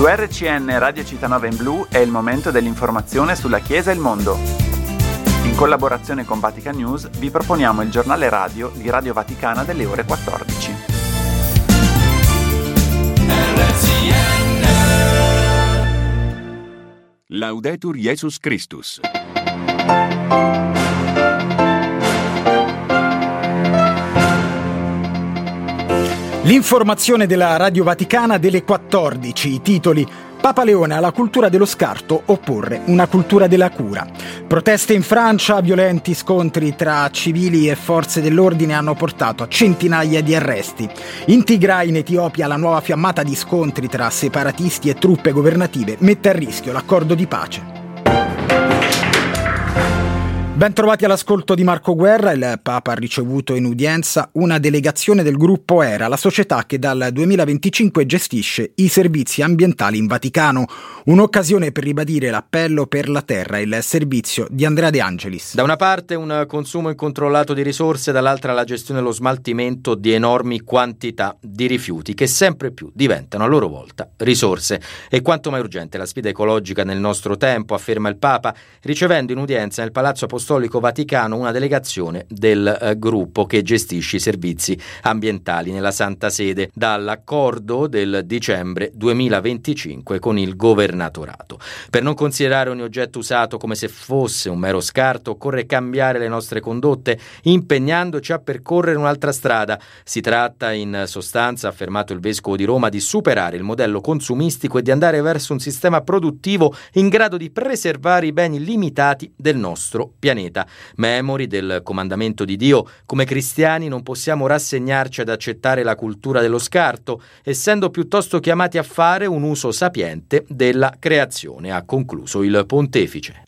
Su RCN Radio Città in Blu è il momento dell'informazione sulla Chiesa e il mondo. In collaborazione con Vatican News vi proponiamo il giornale radio di Radio Vaticana delle ore 14. Laudetur Jesus Christus. L'informazione della Radio Vaticana delle 14, i titoli: Papa Leone alla cultura dello scarto, opporre una cultura della cura. Proteste in Francia, violenti scontri tra civili e forze dell'ordine hanno portato a centinaia di arresti. In Tigray, in Etiopia, la nuova fiammata di scontri tra separatisti e truppe governative mette a rischio l'accordo di pace. Ben trovati all'ascolto di Marco Guerra. Il Papa ha ricevuto in udienza una delegazione del gruppo ERA, la società che dal 2025 gestisce i servizi ambientali in Vaticano. Un'occasione per ribadire l'appello per la terra, il servizio di Andrea De Angelis. Da una parte un consumo incontrollato di risorse, dall'altra la gestione e lo smaltimento di enormi quantità di rifiuti che sempre più diventano a loro volta risorse. E quanto mai urgente la sfida ecologica nel nostro tempo, afferma il Papa, ricevendo in udienza nel Palazzo Apostolico Vaticano una delegazione del gruppo che gestisce i servizi ambientali nella Santa Sede dall'accordo del dicembre 2025 con il governatorato. Per non considerare ogni oggetto usato come se fosse un mero scarto, occorre cambiare le nostre condotte impegnandoci a percorrere un'altra strada. Si tratta in sostanza, ha affermato il Vescovo di Roma, di superare il modello consumistico e di andare verso un sistema produttivo in grado di preservare i beni limitati del nostro pianeta. Memori del comandamento di Dio, come cristiani non possiamo rassegnarci ad accettare la cultura dello scarto, essendo piuttosto chiamati a fare un uso sapiente della creazione, ha concluso il pontefice.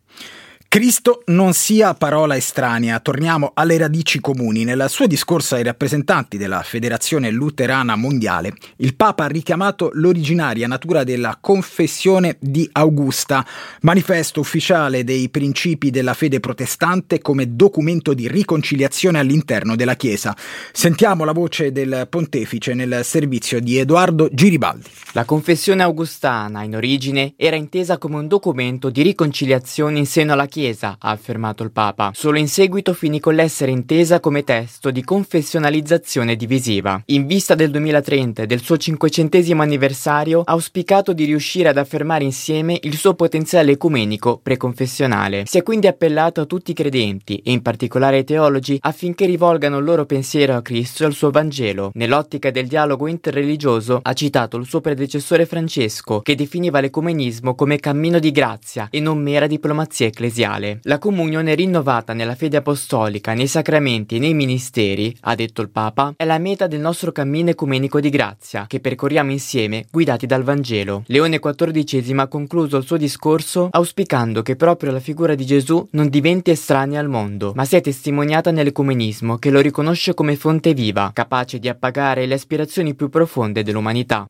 Cristo non sia parola estranea, torniamo alle radici comuni. Nel suo discorso ai rappresentanti della Federazione Luterana Mondiale, il Papa ha richiamato l'originaria natura della Confessione di Augusta, manifesto ufficiale dei principi della fede protestante come documento di riconciliazione all'interno della Chiesa. Sentiamo la voce del pontefice nel servizio di Edoardo Giribaldi. La Confessione Augustana, in origine, era intesa come un documento di riconciliazione in seno alla Chiesa, ha affermato il Papa. Solo in seguito finì con l'essere intesa come testo di confessionalizzazione divisiva. In vista del 2030 e del suo 500° anniversario, ha auspicato di riuscire ad affermare insieme il suo potenziale ecumenico preconfessionale. Si è quindi appellato a tutti i credenti, e in particolare ai teologi, affinché rivolgano il loro pensiero a Cristo e al suo Vangelo. Nell'ottica del dialogo interreligioso, ha citato il suo predecessore Francesco, che definiva l'ecumenismo come cammino di grazia e non mera diplomazia ecclesiale. La comunione rinnovata nella fede apostolica, nei sacramenti e nei ministeri, ha detto il Papa, è la meta del nostro cammino ecumenico di grazia, che percorriamo insieme, guidati dal Vangelo. Leone XIV ha concluso il suo discorso auspicando che proprio la figura di Gesù non diventi estranea al mondo, ma sia testimoniata nell'ecumenismo che lo riconosce come fonte viva, capace di appagare le aspirazioni più profonde dell'umanità.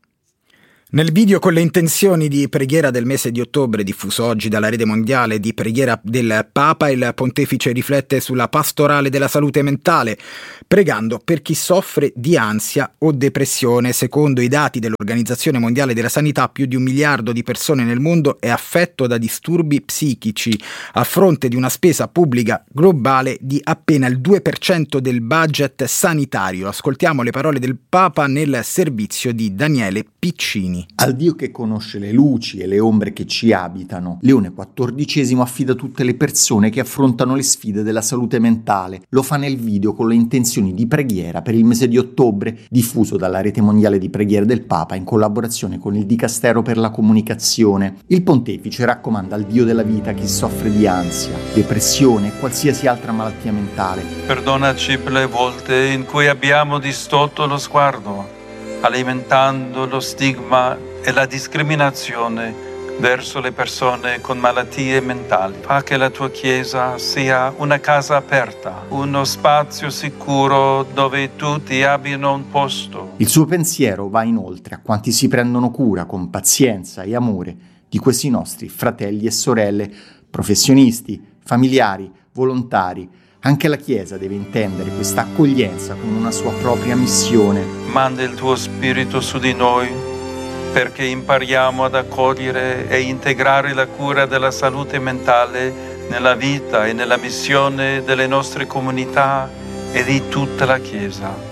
Nel video con le intenzioni di preghiera del mese di ottobre, diffuso oggi dalla rete mondiale di preghiera del Papa, il pontefice riflette sulla pastorale della salute mentale, pregando per chi soffre di ansia o depressione. Secondo i dati dell'Organizzazione Mondiale della Sanità, più di 1 miliardo di persone nel mondo è affetto da disturbi psichici, a fronte di una spesa pubblica globale di appena il 2% del budget sanitario. Ascoltiamo le parole del Papa nel servizio di Daniele Piccini. Al Dio che conosce le luci e le ombre che ci abitano, Leone XIV affida tutte le persone che affrontano le sfide della salute mentale. Lo fa nel video con le intenzioni di preghiera per il mese di ottobre, diffuso dalla rete mondiale di preghiera del Papa in collaborazione con il Dicastero per la Comunicazione. Il pontefice raccomanda al Dio della vita chi soffre di ansia, depressione e qualsiasi altra malattia mentale. Perdonaci per le volte in cui abbiamo distolto lo sguardo, alimentando lo stigma e la discriminazione verso le persone con malattie mentali. Fa che la tua Chiesa sia una casa aperta, uno spazio sicuro dove tutti abbiano un posto. Il suo pensiero va inoltre a quanti si prendono cura con pazienza e amore di questi nostri fratelli e sorelle, professionisti, familiari, volontari. Anche la Chiesa deve intendere questa accoglienza come una sua propria missione. Manda il tuo Spirito su di noi perché impariamo ad accogliere e integrare la cura della salute mentale nella vita e nella missione delle nostre comunità e di tutta la Chiesa.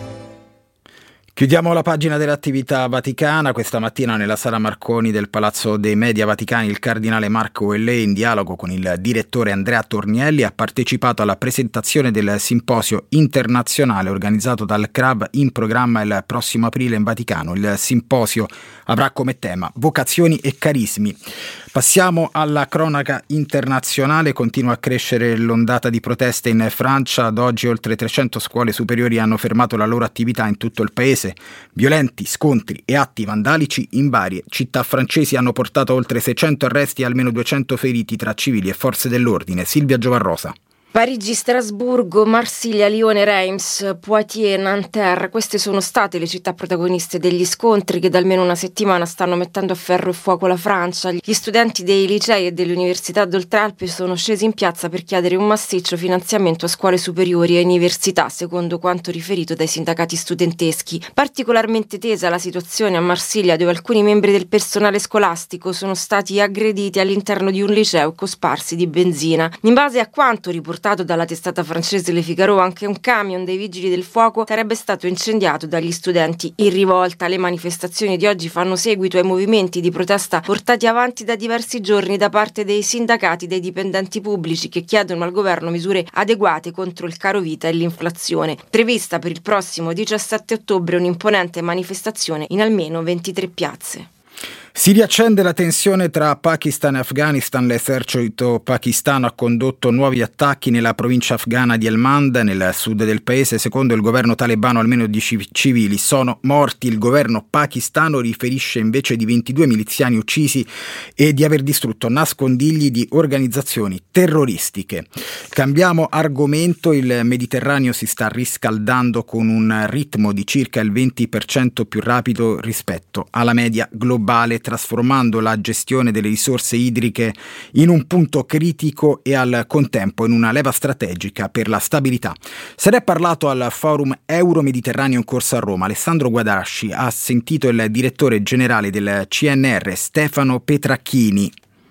Chiudiamo la pagina dell'attività vaticana. Questa mattina nella Sala Marconi del Palazzo dei Media Vaticani il cardinale Marco Wellè, in dialogo con il direttore Andrea Tornielli, ha partecipato alla presentazione del simposio internazionale organizzato dal CRAV in programma il prossimo aprile in Vaticano. Il simposio avrà come tema vocazioni e carismi. Passiamo alla cronaca internazionale. Continua a crescere l'ondata di proteste in Francia. Ad oggi oltre 300 scuole superiori hanno fermato la loro attività in tutto il paese. Violenti scontri e atti vandalici in varie città francesi hanno portato oltre 600 arresti e almeno 200 feriti tra civili e forze dell'ordine. Silvia Giovarrosa. Parigi, Strasburgo, Marsiglia, Lione, Reims, Poitiers, Nanterre, queste sono state le città protagoniste degli scontri che da almeno una settimana stanno mettendo a ferro e fuoco la Francia. Gli studenti dei licei e delle università d'Oltralpe sono scesi in piazza per chiedere un massiccio finanziamento a scuole superiori e università, secondo quanto riferito dai sindacati studenteschi. Particolarmente tesa la situazione a Marsiglia, dove alcuni membri del personale scolastico sono stati aggrediti all'interno di un liceo cosparsi di benzina. In base a quanto riportato dalla testata francese Le Figaro, anche un camion dei vigili del fuoco sarebbe stato incendiato dagli studenti in rivolta. Le manifestazioni di oggi fanno seguito ai movimenti di protesta portati avanti da diversi giorni da parte dei sindacati dei dipendenti pubblici, che chiedono al governo misure adeguate contro il caro vita e l'inflazione. Prevista per il prossimo 17 ottobre un'imponente manifestazione in almeno 23 piazze. Si riaccende la tensione tra Pakistan e Afghanistan. L'esercito pakistano ha condotto nuovi attacchi nella provincia afghana di Helmand, nel sud del paese. Secondo il governo talebano almeno 10 civili sono morti. Il governo pakistano riferisce invece di 22 miliziani uccisi e di aver distrutto nascondigli di organizzazioni terroristiche. Cambiamo argomento. Il Mediterraneo si sta riscaldando con un ritmo di circa il 20% più rapido rispetto alla media globale, trasformando la gestione delle risorse idriche in un punto critico e al contempo in una leva strategica per la stabilità. Se ne è parlato al Forum Euro-Mediterraneo in corso a Roma. Alessandro Guadasci ha sentito il direttore generale del CNR, Stefano Petracchini.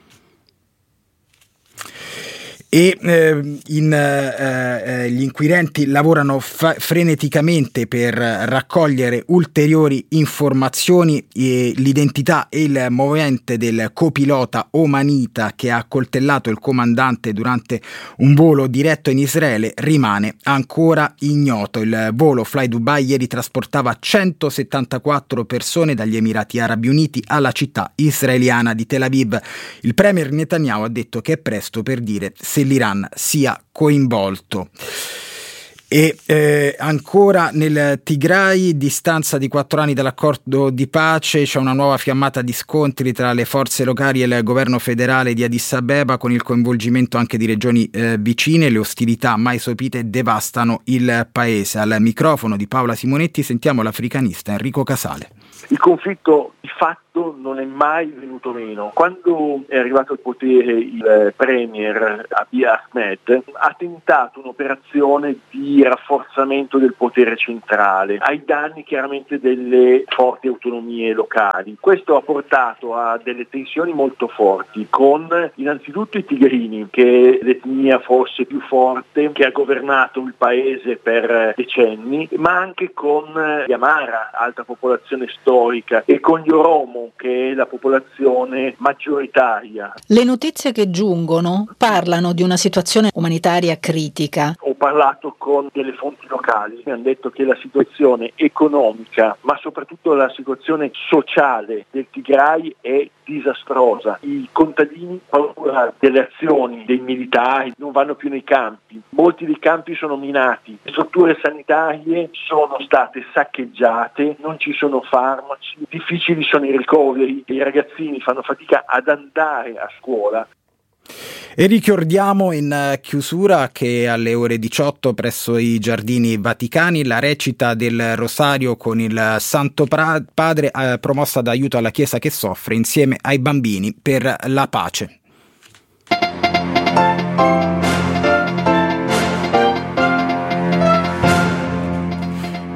E gli inquirenti lavorano freneticamente per raccogliere ulteriori informazioni. L'identità e il movente del copilota omanita che ha accoltellato il comandante durante un volo diretto in Israele rimane ancora ignoto. Il volo Fly Dubai ieri trasportava 174 persone dagli Emirati Arabi Uniti alla città israeliana di Tel Aviv. Il premier Netanyahu ha detto che è presto per dire se l'Iran sia coinvolto. E ancora nel Tigray, distanza di 4 anni dall'accordo di pace, c'è una nuova fiammata di scontri tra le forze locali e il governo federale di Addis Abeba, con il coinvolgimento anche di regioni vicine. Le ostilità mai sopite devastano il paese. Al microfono di Paola Simonetti sentiamo l'africanista Enrico Casale. Il conflitto di fatto non è mai venuto meno. Quando è arrivato al potere il premier Abiy Ahmed ha tentato un'operazione di rafforzamento del potere centrale ai danni chiaramente delle forti autonomie locali. Questo ha portato a delle tensioni molto forti con innanzitutto i tigrini, che è l'etnia forse più forte che ha governato il paese per decenni, ma anche con gli Amara, alta popolazione storica, e con gli Oromo, che è la popolazione maggioritaria. Le notizie che giungono parlano di una situazione umanitaria critica. Ho parlato con delle fonti locali, mi hanno detto che la situazione economica, ma soprattutto la situazione sociale del Tigray è disastrosa. I contadini, paura delle azioni dei militari, non vanno più nei campi. Molti dei campi sono minati, le strutture sanitarie sono state saccheggiate, non ci sono farmaci, difficili sono i ricoveri, i ragazzini fanno fatica ad andare a scuola. E ricordiamo in chiusura che alle ore 18 presso i Giardini Vaticani la recita del Rosario con il Santo Padre, promossa da Aiuto alla Chiesa che soffre, insieme ai bambini per la pace.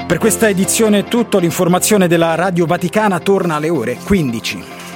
Per questa edizione è tutto, l'informazione della Radio Vaticana torna alle ore 15.